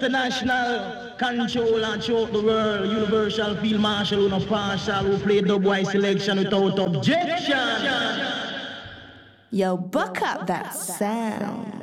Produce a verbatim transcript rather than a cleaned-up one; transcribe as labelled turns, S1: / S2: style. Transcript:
S1: international controller throughout the world, universal field marshal, who no partial, who play dubwise selection without objection.
S2: Yo, buck up that sound.